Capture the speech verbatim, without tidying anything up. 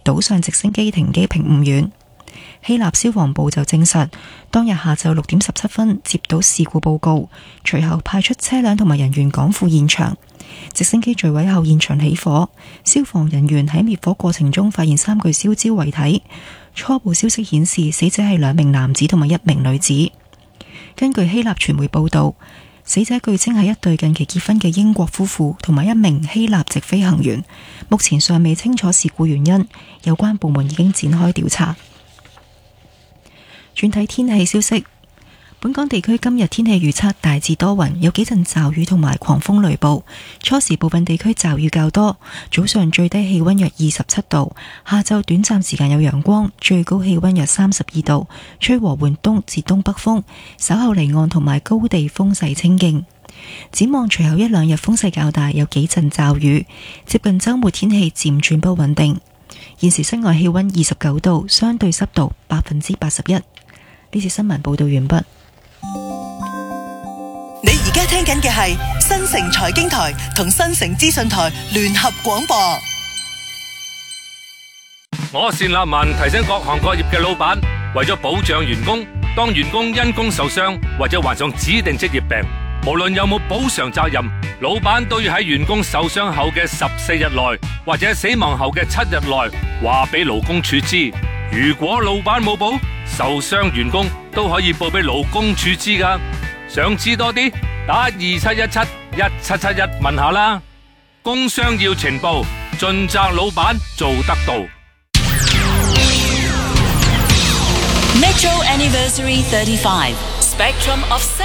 島上直升機停機坪唔遠。希臘消防部就證實，當日下晝六點十七分接到事故報告，隨後派出車輛同埋人員趕赴現場。直升機墜毀後，現場起火，消防人員喺滅火過程中發現三具燒焦遺體。初步消息顯示，死者係兩名男子同埋一名女子。根據希臘傳媒報道，死者據稱係一對近期結婚嘅英國夫婦同埋一名希臘籍飛行員，目前尚未清楚事故原因，有關部門已經展開調查。轉睇天氣消息，本港地區今日天氣預測大致多雲，有幾陣驟雨同埋狂風雷暴。初時部分地區驟雨較多，早上最低氣溫約二十七度，下晝短暫時間有陽光，最高氣溫約三十二度，吹和緩東至東北風，稍後離岸同埋高地風勢清勁。展望隨後一兩日風勢較大，有幾陣驟雨，接近周末天氣漸轉不穩定。現時室外氣溫二十九度，相對濕度百分之八十一。呢次新聞報道完畢。 你而家聽緊嘅係新城財經台同新城資訊台聯合廣播。 我單立文提醒各行各業嘅老闆，為咗保障員工，當員工因工受傷或者患上指定職業病，無論有冇補償責任，老闆都要喺員工受傷後嘅十四日內或者死亡後嘅七日內話俾勞工處知。如果老闆冇報，受傷員工都可以報俾勞工處知噶。想知多啲，打二七一七一七七一問下啦。工傷要呈報，盡責老闆做得到。 Metro Anniversary thirty-five Spectrum of